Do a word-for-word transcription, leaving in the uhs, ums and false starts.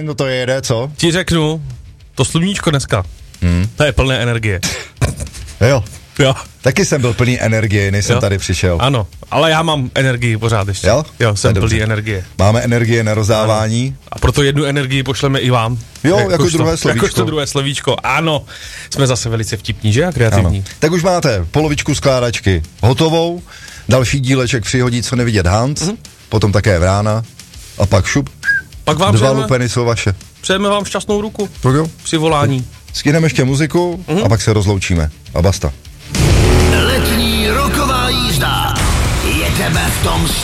fajn, no to jede, co? Ti řeknu, to sluníčko dneska, hmm. to je plné energie. Jo. Jo. Taky jsem byl plný energie, než jsem Jo. tady přišel. Ano, ale já mám energii pořád ještě. Jo? Jo, jsem Dobře. plný energie. Máme energie na rozdávání. Ano. A proto jednu energii pošleme i vám. Jo, Jak jako už druhé to, slovíčko. Jakož to druhé slovíčko, ano. Jsme zase velice vtipní, že a kreativní. Ano. Tak už máte polovičku skládačky hotovou, další díleček přihodí, co nevidět Hans, mm-hmm. potom také vrána a pak šup. Pak vám Dva přejeme, lupeny jsou vaše. přejeme vám šťastnou ruku Tak jo. při volání. Skyneme ještě muziku mm-hmm. a pak se rozloučíme. A basta. Letní roková jízda. Jedeme v tom